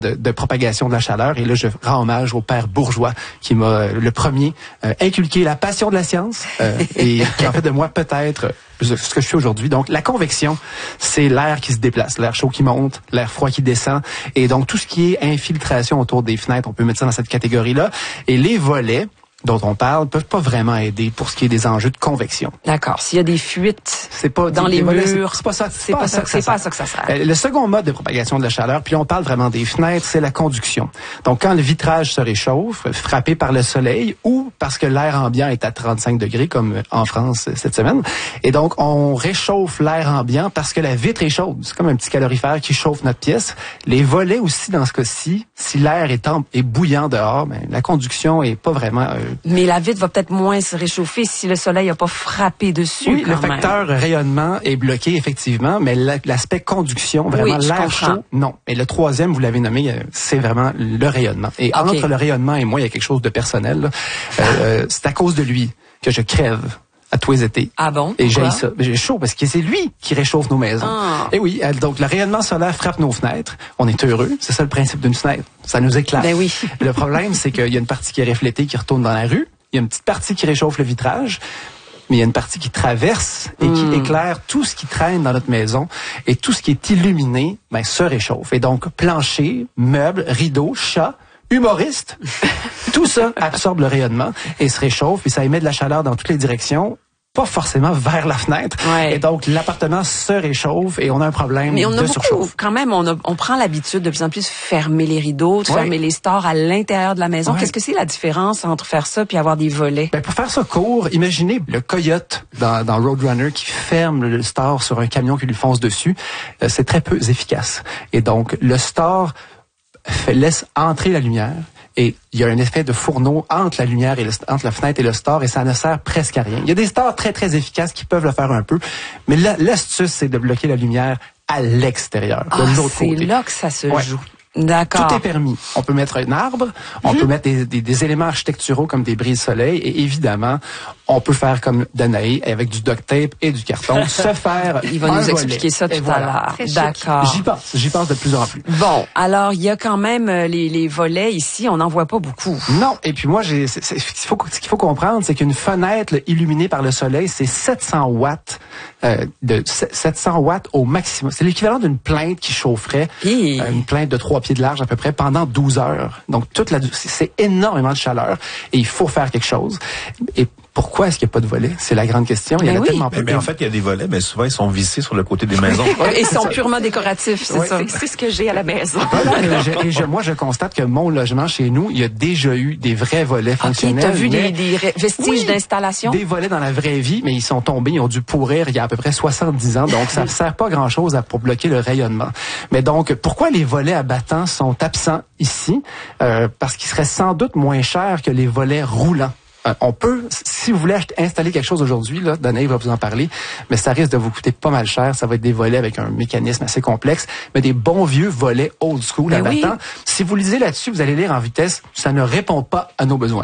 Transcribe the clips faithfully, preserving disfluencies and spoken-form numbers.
De, de propagation de la chaleur. Et là, je rends hommage au père Bourgeois qui m'a euh, le premier euh, inculqué la passion de la science euh, et qui en fait de moi peut-être euh, ce que je fais aujourd'hui. Donc, la convection, c'est l'air qui se déplace, l'air chaud qui monte, l'air froid qui descend. Et donc, tout ce qui est infiltration autour des fenêtres, on peut mettre ça dans cette catégorie-là. Et les volets dont on parle peuvent pas vraiment aider pour ce qui est des enjeux de convection. D'accord. S'il y a des fuites c'est pas dans des, les des volets, murs, c'est pas ça. C'est pas ça. C'est pas ça que ça sert. Le second mode de propagation de la chaleur, puis on parle vraiment des fenêtres, c'est la conduction. Donc, quand le vitrage se réchauffe, frappé par le soleil ou parce que l'air ambiant est à trente-cinq degrés, comme en France cette semaine, et donc on réchauffe l'air ambiant parce que la vitre est chaude. C'est comme un petit calorifère qui chauffe notre pièce. Les volets aussi, dans ce cas-ci, si l'air est, en, est bouillant dehors, ben, la conduction est pas vraiment... Euh, Mais la vitre va peut-être moins se réchauffer si le soleil n'a pas frappé dessus. Oui, quand le même. facteur rayonnement est bloqué, effectivement, mais l'aspect conduction, vraiment oui, l'air chaud, non. Et le troisième, vous l'avez nommé, c'est vraiment le rayonnement. Et okay. entre le rayonnement et moi, il y a quelque chose de personnel. Là. Euh, c'est à cause de lui que je crève à tous les étés. Ah bon? Et j'ai ça. J'ai chaud parce que c'est lui qui réchauffe nos maisons. Ah. Et oui, donc le rayonnement solaire frappe nos fenêtres. On est heureux. C'est ça le principe d'une fenêtre. Ça nous éclaire. Ben oui. Le problème, c'est qu'il y a une partie qui est reflétée, qui retourne dans la rue. Il y a une petite partie qui réchauffe le vitrage. Mais il y a une partie qui traverse et qui mmh. éclaire tout ce qui traîne dans notre maison. Et tout ce qui est illuminé, ben, se réchauffe. Et donc, plancher, meubles, rideaux, chats, humoristes, tout ça absorbe le rayonnement et se réchauffe. Et ça émet de la chaleur dans toutes les directions. Pas forcément vers la fenêtre. Ouais. Et donc, l'appartement se réchauffe et on a un problème Mais on a de beaucoup, surchauffe. quand même, on, a, on prend l'habitude de plus en plus de fermer les rideaux, de ouais. fermer les stores à l'intérieur de la maison. Ouais. Qu'est-ce que c'est la différence entre faire ça puis avoir des volets? Ben, pour faire ça court, imaginez le coyote dans, dans Roadrunner qui ferme le store sur un camion qui lui fonce dessus. Euh, c'est très peu efficace. Et donc, le store fait, laisse entrer la lumière. Et il y a un effet de fourneau entre la lumière et le, entre la fenêtre et le store et ça ne sert presque à rien. Il y a des stores très, très efficaces qui peuvent le faire un peu, mais l'astuce, c'est de bloquer la lumière à l'extérieur, ah, de l'autre côté. C'est là que ça se ouais. joue. D'accord. Tout est permis. On peut mettre un arbre, on mmh. peut mettre des, des, des éléments architecturaux comme des brises-soleil et évidemment, on peut faire comme Danae avec du duct tape et du carton, se faire Il va un nous volet. expliquer ça tout voilà. à l'heure. D'accord. J'y pense, j'y pense de plus en plus. Bon, alors il y a quand même les, les volets ici, on n'en voit pas beaucoup. Non, et puis moi, j'ai, c'est, c'est, ce qu'il faut, ce qu'il faut comprendre, c'est qu'une fenêtre là, illuminée par le soleil, c'est sept cents watts, euh, de sept cents watts au maximum. C'est l'équivalent d'une plainte qui chaufferait, Et... euh, une plainte de trois pieds de large à peu près pendant douze heures. Donc toute la, c'est énormément de chaleur et il faut faire quelque chose. Et pourquoi est-ce qu'il n'y a pas de volets? C'est la grande question. Il y en a oui. tellement mais, mais en fait, il y a des volets, mais souvent, ils sont vissés sur le côté des maisons. Et ils sont purement décoratifs, c'est ouais. ça. C'est ce que j'ai à la maison. Voilà, et je, et je, moi, je constate que mon logement chez nous, il y a déjà eu des vrais volets fonctionnels. Okay, t'as vu des, des vestiges oui, d'installation? Des volets dans la vraie vie, mais ils sont tombés, ils ont dû pourrir il y a à peu près soixante-dix ans, donc ça ne sert pas grand-chose à, pour bloquer le rayonnement. Mais donc, pourquoi les volets à battants sont absents ici? Euh, parce qu'ils seraient sans doute moins chers que les volets roulants. Euh, on peut, si vous voulez installer quelque chose aujourd'hui, là, Danae va vous en parler, mais ça risque de vous coûter pas mal cher. Ça va être des volets avec un mécanisme assez complexe, mais des bons vieux volets old school à battant. Oui. Si vous lisez là-dessus, vous allez lire en vitesse, ça ne répond pas à nos besoins.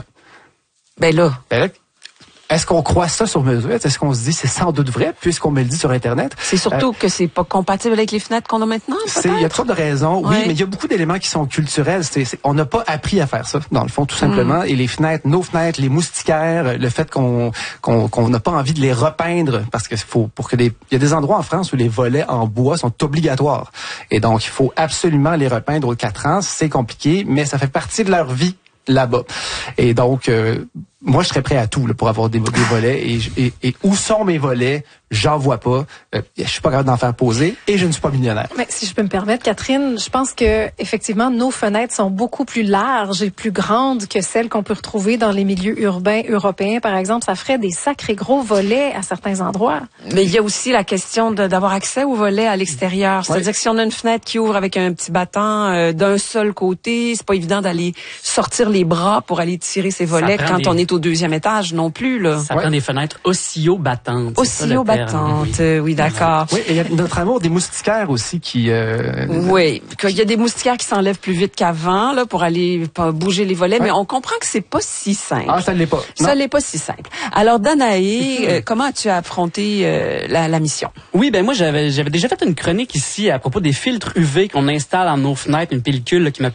Ben là. Ben là Est-ce qu'on croit ça sur mesure? Est-ce qu'on se dit c'est sans doute vrai puisqu'on me le dit sur Internet? C'est surtout euh, que c'est pas compatible avec les fenêtres qu'on a maintenant, peut-être? Il y a trop de raisons, oui, ouais. mais il y a beaucoup d'éléments qui sont culturels. C'est, c'est, on n'a pas appris à faire ça, dans le fond, tout simplement. Mm. Et les fenêtres, nos fenêtres, les moustiquaires, le fait qu'on qu'on qu'on n'a pas envie de les repeindre, parce que faut pour que des, il y a des endroits en France où les volets en bois sont obligatoires. Et donc, il faut absolument les repeindre aux quatre ans. C'est compliqué, mais ça fait partie de leur vie là-bas. Et donc, euh, moi, je serais prêt à tout là, pour avoir des, des volets. Et, et, et où sont mes volets? J'en vois pas. Euh, je suis pas capable d'en faire poser et je ne suis pas millionnaire. Mais si je peux me permettre, Catherine, je pense que effectivement nos fenêtres sont beaucoup plus larges et plus grandes que celles qu'on peut retrouver dans les milieux urbains européens, par exemple. Ça ferait des sacrés gros volets à certains endroits. Mais il y a aussi la question de, d'avoir accès aux volets à l'extérieur. C'est-à-dire oui. que si on a une fenêtre qui ouvre avec un petit battant euh, d'un seul côté, c'est pas évident d'aller sortir les bras pour aller tirer ces volets quand des... on est au deuxième étage non plus. Là. Ça ouais. prend des fenêtres oscillo-battantes. Oscillo-battantes. Oui. Euh, oui, d'accord. Oui, et il y a notre amour des moustiquaires aussi qui... Euh... Oui, il y a des moustiquaires qui s'enlèvent plus vite qu'avant là pour aller pas bouger les volets, ouais. mais on comprend que c'est pas si simple. Ah, ça ne l'est pas. Ça ne l'est pas si simple. Alors, Danae, euh, comment as-tu affronté euh, la, la mission? Oui, ben moi, j'avais j'avais déjà fait une chronique ici à propos des filtres U V qu'on installe dans nos fenêtres, une pellicule là, qui m'a